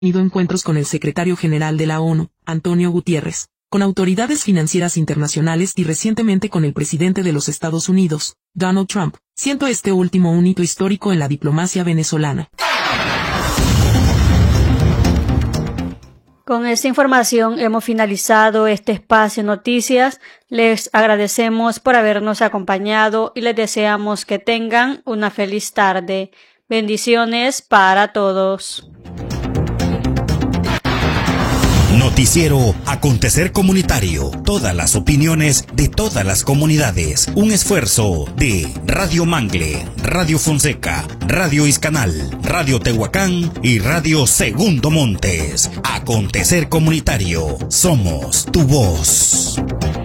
tenido encuentros con el secretario general de la ONU, Antonio Guterres, con autoridades financieras internacionales y recientemente con el presidente de los Estados Unidos, Donald Trump. Siento este último un hito histórico en la diplomacia venezolana. Con esta información hemos finalizado este espacio Noticias. Les agradecemos por habernos acompañado y les deseamos que tengan una feliz tarde. Bendiciones para todos. Noticiero Acontecer Comunitario. Todas las opiniones de todas las comunidades. Un esfuerzo de Radio Mangle, Radio Fonseca, Radio Iscanal, Radio Tehuacán y Radio Segundo Montes. Acontecer Comunitario. Somos tu voz.